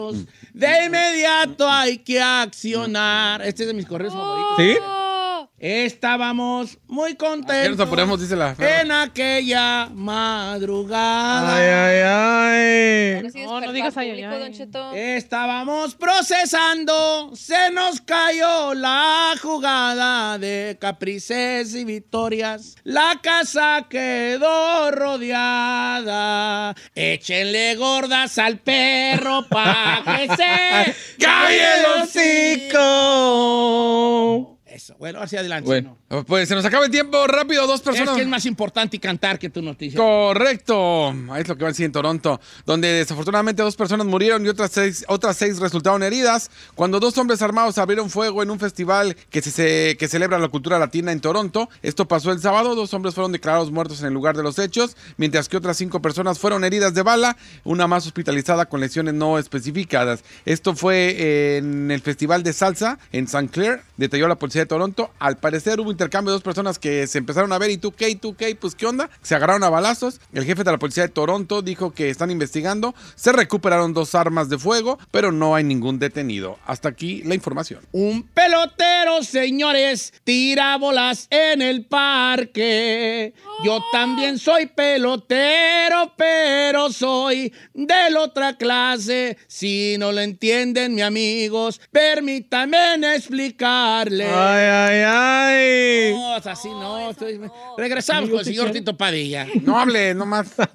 De inmediato hay que accionar. Este es de mis correos favoritos. ¿Sí? Estábamos muy ¿Qué contentos nos apuremos? Dice la Ferra. en aquella madrugada. Ahora sí No, no despertó digas al ay, público, ay, ay. Don Cheto. Estábamos procesando, se nos cayó la jugada de caprices y victorias. La casa quedó rodeada. Échenle gordas al perro pa' que se ¡Calle el hocico! Eso, bueno, hacia adelante. Bueno, ¿no? pues se nos acaba el tiempo rápido. Dos Es personas. que es más importante cantar que tu noticia. Correcto, es lo que va a decir en Toronto, donde desafortunadamente 2 personas murieron y otras seis resultaron heridas cuando 2 hombres armados abrieron fuego en un festival que celebra la cultura latina en Toronto. Esto pasó el sábado, 2 hombres fueron declarados muertos en el lugar de los hechos, mientras que otras 5 personas fueron heridas de bala, una más hospitalizada con lesiones no especificadas. Esto fue en el festival de salsa en St. Clair, detalló la policía de Toronto. Al parecer hubo intercambio de 2 personas que se empezaron a ver y tú qué, pues qué onda, se agarraron a balazos. El jefe de la policía de Toronto dijo que están investigando, se recuperaron 2 armas de fuego, pero no hay ningún detenido. Hasta aquí la información. Un pelotero, señores, tira bolas en el parque. Yo también soy pelotero, pero soy de la otra clase. Si no lo entienden, mis amigos, permítanme explicarles. Ay. No, así no. Regresamos con el señor Tito Padilla. No hable, nomás.